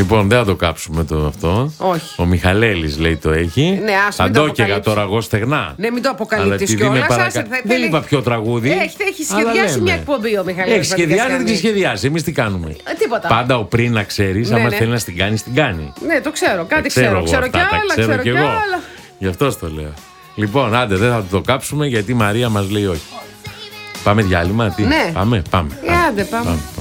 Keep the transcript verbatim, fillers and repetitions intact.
Λοιπόν, δεν θα το κάψουμε το αυτό. Όχι. Ο Μιχαλέλης λέει το έχει. Ναι, ας θα μην το το έκαιγα αποκαλύψεις. τώρα εγώ στεγνά. Ναι, μην το αποκαλύπτεις επειδή με κιόλας. παρακα- άσε, θα- Δεν θέλει- είπα ποιο τραγούδι. Έχει, έχει αλλά σχεδιάσει λέμε. μια εκπομπή ο Μιχαλέλης. Έχει σχεδιάσει, δεν Παντελιασιάννη. τη σχεδιάσει. Εμείς τι κάνουμε. Ε, τίποτα. Πάντα ο πριν να ξέρεις, Ναι, άμα ναι. θέλει να την κάνει, την κάνει. Ναι, το ξέρω. Κάτι Τα ξέρω. εγώ Ξέρω αυτά, κι τα άλλα, ξέρω ξέρω κι κι εγώ. άλλα. Γι' αυτό το λέω. Λοιπόν, άντε, δεν θα το κάψουμε γιατί η Μαρία μας λέει όχι. Πάμε διάλειμμα, τι. Ναι. Πάμε, πάμε. Ε, άντε, πάμε. πάμε.